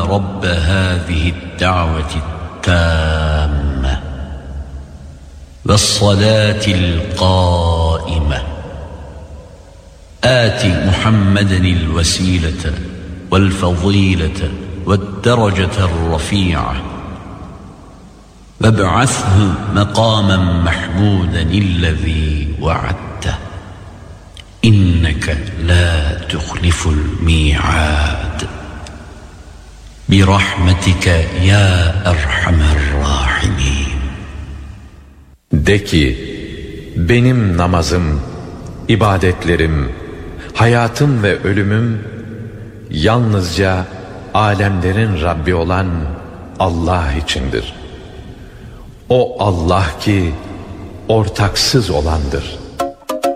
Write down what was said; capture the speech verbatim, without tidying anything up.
رب هذه الدعوة التامة والصلاة القائمة آت محمدا الوسيلة والفضيلة والدرجة الرفيعة وابعثه مقاما محمودا الذي وعدته إنك لا تخلف الميعاد برحمتك يا أرحم الراحمين. De ki, benim namazım, ibadetlerim, hayatım ve ölümüm yalnızca alemlerin Rabbi olan Allah içindir. O Allah ki ortaksız olandır.